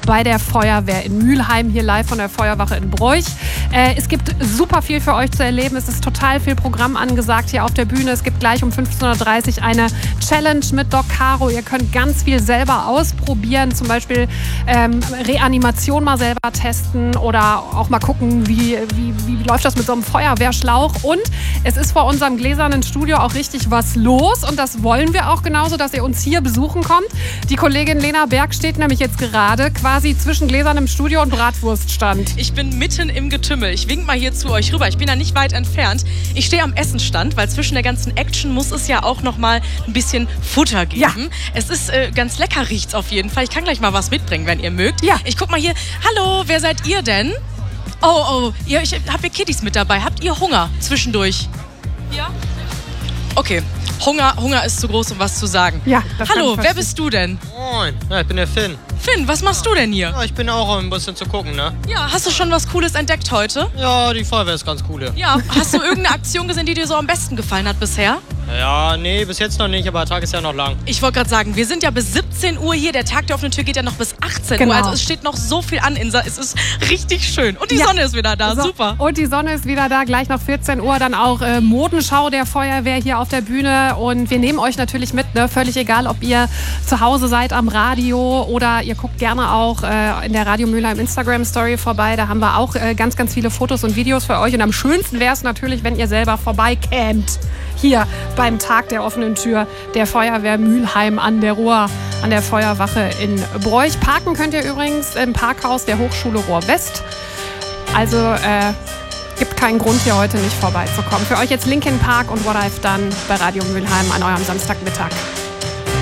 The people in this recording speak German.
bei der Feuerwehr in Mülheim, hier live von der Feuerwache in Broich. Es gibt super viel für euch zu erleben. Es ist total viel Programm angesagt hier auf der Bühne. Es gibt gleich um 15.30 Uhr eine Challenge mit Doc Caro. Ihr könnt ganz viel selber ausprobieren, zum Beispiel Reanimation mal selber testen oder auch mal gucken, wie läuft das mit so einem Feuerwehrschlauch. Und es ist vor unserem gläsernen Studio auch richtig was los und das wollen wir auch genauso, dass ihr uns hier besuchen kommt. Die Kollegin Lena Berg steht nämlich jetzt gerade quasi zwischen gläsernem Studio und Bratwurststand. Ich bin mitten im Getümmel. Ich wink mal hier zu euch rüber. Ich bin da nicht weit entfernt. Ich stehe am Essenstand, weil zwischen der ganzen Action muss es ja auch noch mal ein bisschen Futter geben. Ja. Es ist ganz lecker, riecht's auf jeden Fall. Ich kann gleich mal was mitbringen, wenn ihr mögt. Ja. Ich guck mal hier. Hallo, wer seid ihr denn? Oh, habt ihr Kiddies mit dabei? Habt ihr Hunger zwischendurch? Ja. Okay, Hunger ist zu groß, um was zu sagen. Ja, das Hallo, kann ich wer bist du denn? Moin, ja, ich bin der Finn. Finn, was machst du denn hier? Ja, ich bin auch ein bisschen zu gucken, ne? Ja, hast du schon was Cooles entdeckt heute? Ja, die Feuerwehr ist ganz cool. Ja, hast du irgendeine Aktion gesehen, die dir so am besten gefallen hat bisher? Ja, nee, bis jetzt noch nicht, aber der Tag ist ja noch lang. Ich wollte gerade sagen, wir sind ja bis 17 Uhr hier. Der Tag der offenen Tür geht ja noch bis 18 Genau. Uhr. Also es steht noch so viel an. Es ist richtig schön. Und die Sonne ist wieder da. So, Super. Und die Sonne ist wieder da. Gleich nach 14 Uhr dann auch Modenschau der Feuerwehr hier auf der Bühne. Und wir nehmen euch natürlich mit, ne? Völlig egal, ob ihr zu Hause seid am Radio oder ihr guckt gerne auch in der Radio Mülheim Instagram-Story vorbei. Da haben wir auch ganz, ganz viele Fotos und Videos für euch. Und am schönsten wäre es natürlich, wenn ihr selber vorbeikämt. Hier beim Tag der offenen Tür der Feuerwehr Mülheim an der Ruhr, an der Feuerwache in Broich. Parken könnt ihr übrigens im Parkhaus der Hochschule Ruhr West. Also gibt keinen Grund, hier heute nicht vorbeizukommen. Für euch jetzt Linkin Park und What I've Done bei Radio Mülheim an eurem Samstagmittag.